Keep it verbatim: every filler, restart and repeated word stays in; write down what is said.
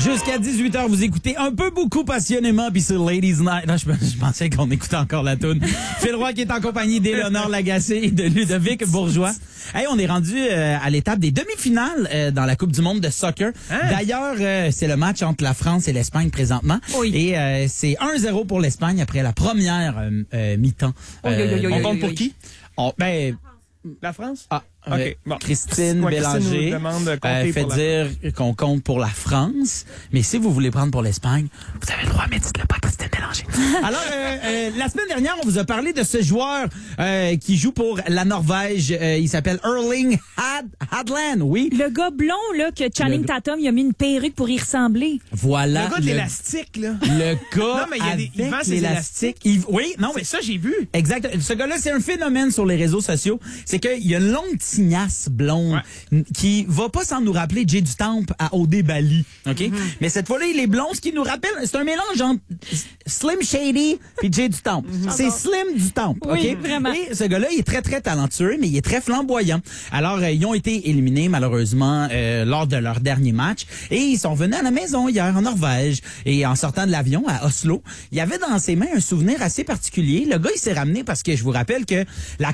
Jusqu'à dix-huit heures, vous écoutez un peu beaucoup passionnément, puis c'est Ladies Night. Là, je, je pensais qu'on écoutait encore la toune. Phil Roy qui est en compagnie d'Éléonore Lagacé et de Ludovic Bourgeois. Hey, on est rendu euh, à l'étape des demi-finales euh, dans la Coupe du monde de soccer. Hein? D'ailleurs, euh, c'est le match entre la France et l'Espagne présentement. Oui. Et euh, c'est un zéro pour l'Espagne après la première euh, euh, mi-temps. Euh, oui, oui, oui, on compte oui, pour oui. qui? On, ben, La France? Ah, OK. euh, Bon. Christine Ouais, Bélanger Christine nous demande de compter euh, fait pour la dire qu'on compte pour la France, mais si vous voulez prendre pour l'Espagne, vous avez le droit, mais dites-le pas à Christine Bélanger. Alors, euh, euh, la semaine dernière, on vous a parlé de ce joueur euh, qui joue pour la Norvège. Euh, il s'appelle Erling Had Hadland, oui. Le gars blond, là, que Channing Le- Tatum, il a mis une perruque pour y ressembler. Voilà. Le gars de l'élastique, là. Le gars Non, mais il y a des- il avec vend ses l'élastique. Il- Oui, non, mais C'est ça, j'ai vu. exact. Ce gars-là, c'est un phénomène sur les réseaux sociaux. C'est qu'il y a une longue tignasse blonde n- qui va pas sans nous rappeler Jay du Temple à O D Bali. OK? Mm-hmm. Mais cette fois-là, il est blond, ce qui nous rappelle, c'est un mélange entre Slim Shady puis Jay du Temple. Mm-hmm. C'est Slim du Temple. Oui, OK? vraiment. Et ce gars-là, il est très, très talentueux, mais il est très flamboyant. Alors, euh, ils ont été éliminés, malheureusement, euh, lors de leur dernier match. Et ils sont venus à la maison hier, en Norvège. Et en sortant de l'avion à Oslo, il y avait dans ses mains un souvenir assez particulier. Le gars, il s'est ramené parce que je vous rappelle que la